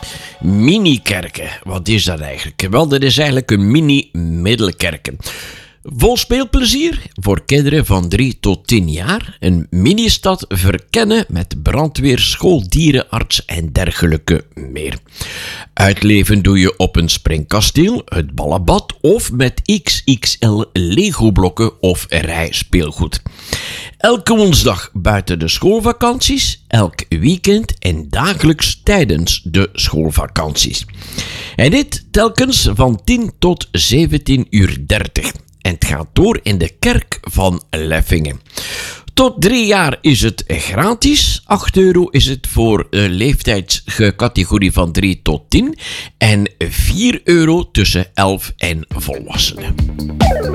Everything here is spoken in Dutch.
Mini-kerken, wat is dat eigenlijk? Wel, dat is eigenlijk een mini-middelkerken. Vol speelplezier voor kinderen van 3 tot 10 jaar. Een mini-stad verkennen met brandweer, school, dierenarts en dergelijke meer. Uitleven doe je op een springkasteel, het ballenbad of met XXL Lego-blokken of rijspeelgoed. Elke woensdag buiten de schoolvakanties, elk weekend en dagelijks tijdens de schoolvakanties. En dit telkens van 10 tot 17:30. En het gaat door in de kerk van Leffingen. Tot 3 jaar is het gratis. €8 is het voor de leeftijdscategorie van 3 tot 10. En €4 tussen 11 en volwassenen.